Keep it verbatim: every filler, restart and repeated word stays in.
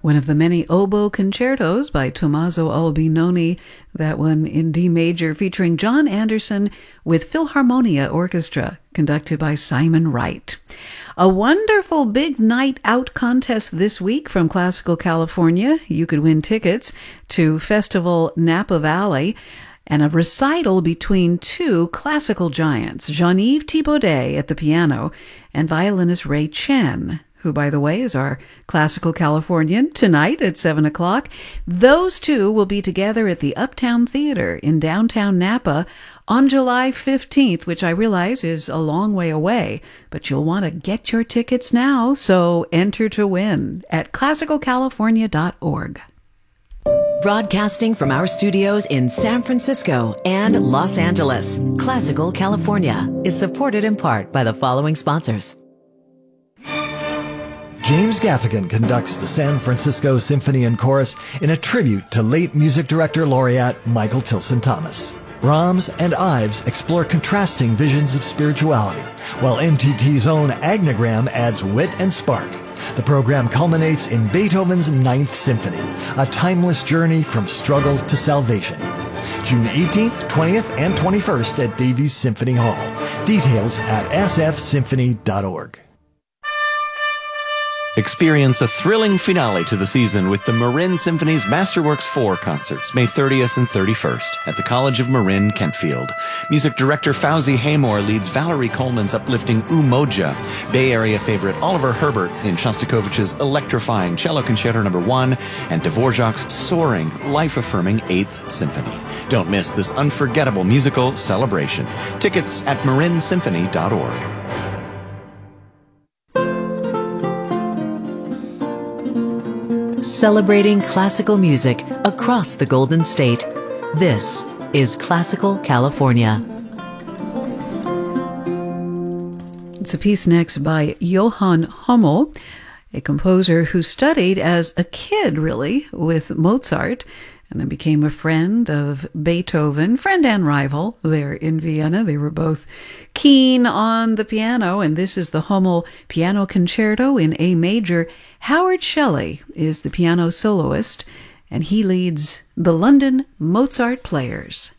one of the many oboe concertos by Tommaso Albinoni, that one in D major, featuring John Anderson with Philharmonia Orchestra, conducted by Simon Wright. A wonderful big night out contest this week from Classical California. You could win tickets to Festival Napa Valley and a recital between two classical giants, Jean-Yves Thibaudet at the piano and violinist Ray Chen, who, by the way, is our Classical Californian, tonight at seven o'clock. Those two will be together at the Uptown Theater in downtown Napa on July fifteenth, which I realize is a long way away, but you'll want to get your tickets now, so enter to win at classical california dot org. Broadcasting from our studios in San Francisco and Los Angeles, Classical California is supported in part by the following sponsors. James Gaffigan conducts the San Francisco Symphony and Chorus in a tribute to late music director laureate Michael Tilson Thomas. Brahms and Ives explore contrasting visions of spirituality, while M T T's own Agnogram adds wit and spark. The program culminates in Beethoven's Ninth Symphony, a timeless journey from struggle to salvation. June eighteenth, twentieth, and twenty-first at Davies Symphony Hall. Details at s f symphony dot org. Experience a thrilling finale to the season with the Marin Symphony's Masterworks four concerts, May thirtieth and thirty-first, at the College of Marin, Kentfield. Music director Fauzi Haymore leads Valerie Coleman's uplifting Umoja, Bay Area favorite Oliver Herbert in Shostakovich's electrifying Cello Concerto Number one, and Dvorak's soaring, life-affirming Eighth Symphony. Don't miss this unforgettable musical celebration. Tickets at marin symphony dot org. Celebrating classical music across the Golden State. This is Classical California. It's a piece next by Johann Hummel, a composer who studied as a kid, really, with Mozart, and then became a friend of Beethoven, friend and rival there in Vienna. They were both keen on the piano, and this is the Hummel Piano Concerto in A major. Howard Shelley is the piano soloist, and he leads the London Mozart Players.